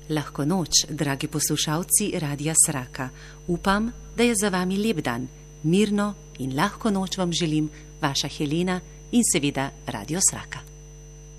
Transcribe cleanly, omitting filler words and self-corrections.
Lahko noč, dragi poslušalci Radia Sraka. Upam, da je za vami lep dan. Mirno in lahko noč vam želim vaša Helena in seveda Radio Sraka.